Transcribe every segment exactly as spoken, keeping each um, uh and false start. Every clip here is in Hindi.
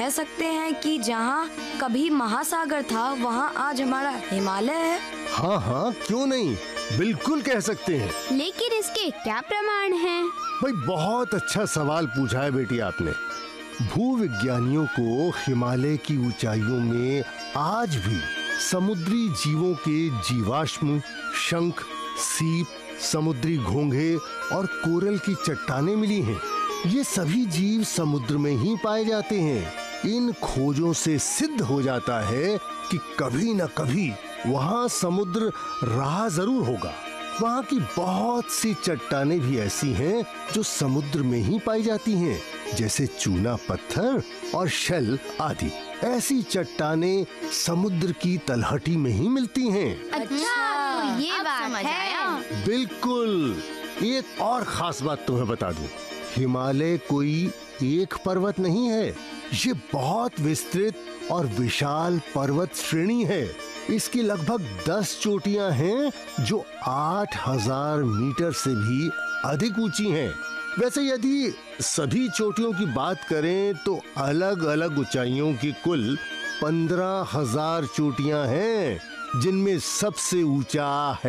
कह सकते हैं कि जहाँ कभी महासागर था वहाँ आज हमारा हिमालय है? हाँ हाँ, क्यों नहीं, बिल्कुल कह सकते हैं। लेकिन इसके क्या प्रमाण हैं? भाई बहुत अच्छा सवाल पूछा है बेटी आपने। भूविज्ञानियों को हिमालय की ऊंचाइयों में आज भी समुद्री जीवों के जीवाश्म, शंख, सीप, समुद्री घोंघे और कोरल की चट्टानें मिली हैं। ये सभी जीव समुद्र में ही पाए जाते हैं। इन खोजों से सिद्ध हो जाता है कि कभी न कभी वहाँ समुद्र रहा जरूर होगा। वहाँ की बहुत सी चट्टानें भी ऐसी हैं जो समुद्र में ही पाई जाती हैं, जैसे चूना पत्थर और शेल आदि। ऐसी चट्टानें समुद्र की तलहटी में ही मिलती हैं। अच्छा, तो ये बात है। बिल्कुल। एक और खास बात तुम्हें बता दूं, हिमालय कोई एक पर्वत नहीं है, ये बहुत विस्तृत और विशाल पर्वत श्रेणी है। इसकी लगभग दस चोटियां हैं जो आठ हजार मीटर से भी अधिक ऊंची हैं। वैसे यदि सभी चोटियों की बात करें तो अलग अलग ऊंचाइयों की कुल पंद्रह हजार चोटियां हैं, जिनमें सबसे ऊंचा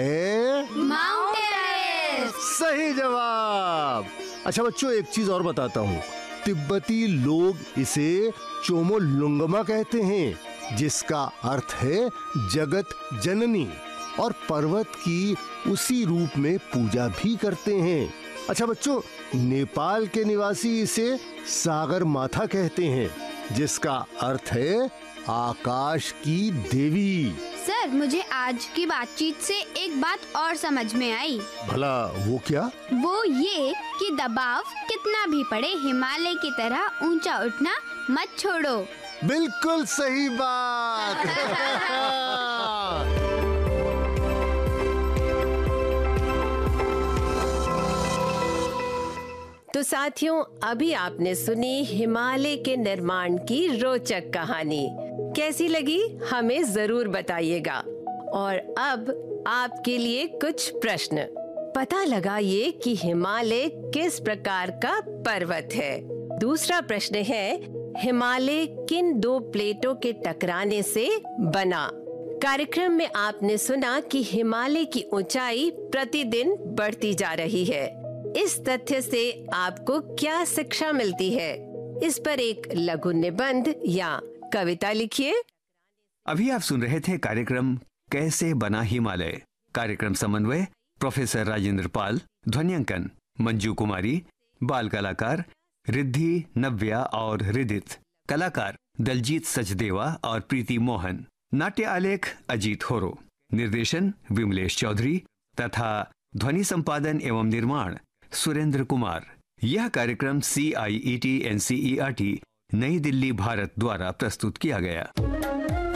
है माउंट एवरेस्ट। सही जवाब। अच्छा बच्चों, एक चीज और बताता हूँ। तिब्बती लोग इसे चोमोलुंगमा कहते हैं, जिसका अर्थ है जगत जननी, और पर्वत की उसी रूप में पूजा भी करते हैं। अच्छा बच्चों, नेपाल के निवासी इसे सागर माथा कहते हैं, जिसका अर्थ है आकाश की देवी। सर, मुझे आज की बातचीत से एक बात और समझ में आई। भला वो क्या? वो ये कि दबाव कितना भी पड़े, हिमालय की तरह ऊंचा उठना मत छोड़ो। बिल्कुल सही बात। तो साथियों, अभी आपने सुनी हिमालय के निर्माण की रोचक कहानी। कैसी लगी हमें जरूर बताइएगा। और अब आपके लिए कुछ प्रश्न। पता लगा ये कि हिमालय किस प्रकार का पर्वत है। दूसरा प्रश्न है, हिमालय किन दो प्लेटों के टकराने से बना। कार्यक्रम में आपने सुना कि हिमालय की ऊंचाई प्रतिदिन बढ़ती जा रही है। इस तथ्य से आपको क्या शिक्षा मिलती है, इस पर एक लघु निबंध या कविता लिखिए। अभी आप सुन रहे थे कार्यक्रम कैसे बना हिमालय। कार्यक्रम समन्वय प्रोफेसर राजेंद्र पाल, ध्वनियांकन मंजू कुमारी, बाल कलाकार रिद्धि, नव्या और रिदित, कलाकार दलजीत सचदेवा और प्रीति मोहन, नाट्य आलेख अजीत होरो, निर्देशन विमलेश चौधरी तथा ध्वनि संपादन एवं निर्माण सुरेंद्र कुमार। यह कार्यक्रम सी आई E T N C E R T नई दिल्ली भारत द्वारा प्रस्तुत किया गया।